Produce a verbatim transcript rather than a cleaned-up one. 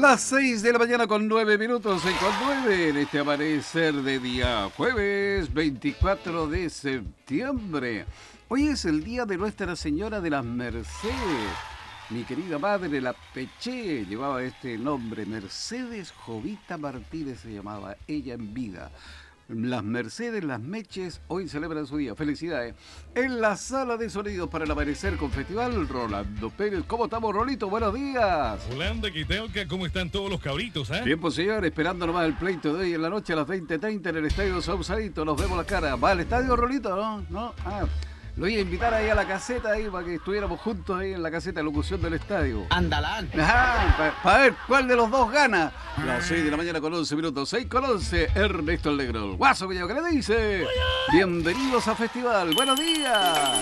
Las seis de la mañana con nueve minutos, seis con nueve en este amanecer de día jueves veinticuatro de septiembre. Hoy es el día de Nuestra Señora de las Mercedes. Mi querida madre, la Peché, llevaba este nombre, Mercedes Jovita Martínez se llamaba ella en vida. Las Mercedes, las Meches, hoy celebran su día. Felicidades. En la sala de sonidos para el amanecer con festival, Rolando Pérez. ¿Cómo estamos, Rolito? Buenos días. Holanda, Quitelca, ¿cómo están todos los cabritos, eh? Bien, pues señor, esperando nomás el pleito de hoy en la noche a las veinte treinta en el Estadio Sausalito. Nos vemos la cara. ¿Va al estadio, Rolito? No, no. Ah, lo voy a invitar ahí a la caseta ahí para que estuviéramos juntos ahí en la caseta de locución del estadio. Andalán. Ajá, para pa ver cuál de los dos gana. Las seis de la mañana con once minutos, seis con once, Ernesto el Negro. Guaso, que le dice. Bienvenidos a Festival. Buenos días.